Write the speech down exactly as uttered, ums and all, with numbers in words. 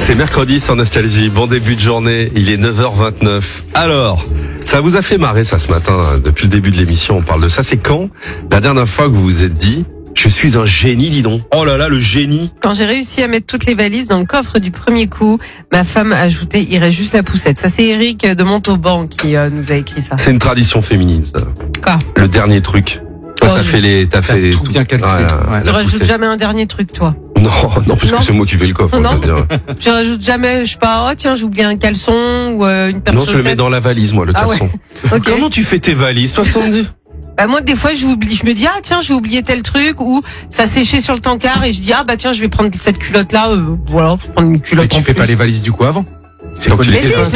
C'est mercredi sur Nostalgie, bon début de journée, il est neuf heures vingt-neuf. Alors, ça vous a fait marrer ça ce matin, hein, depuis le début de l'émission on parle de ça. C'est quand la dernière fois que vous vous êtes dit, je suis un génie, dis donc. Oh là là, le génie. Quand j'ai réussi à mettre toutes les valises dans le coffre du premier coup, ma femme a ajouté, il reste juste la poussette. Ça, c'est Eric de Montauban qui euh, nous a écrit ça. C'est une tradition féminine, ça. Quoi? Le dernier truc. Toi, Oh, t'as je- fait les, t'as fait tout bien calculé. Ouais, Ouais. Je la rajoute poussette. jamais un dernier truc, toi. Non, non, parce Non. que c'est moi qui fais le coffre. Non. je veux dire. Je rajoute jamais, je sais pas, oh tiens, j'ai oublié un caleçon ou euh, une paire de Non, je le mets chaussettes. dans la valise, moi, le Ah ouais. caleçon. Ok. Comment tu fais tes valises, toi, Sandy? Bah moi, des fois, j'oublie. Je me dis, ah tiens, j'ai oublié tel truc, ou ça séchait sur le tankard, et je dis, ah bah tiens, je vais prendre cette culotte-là. Euh, voilà, je vais prendre une Mais culotte tu en fais plus. pas les valises du coup avant. C'est Donc quoi tu les les Mais si, fais je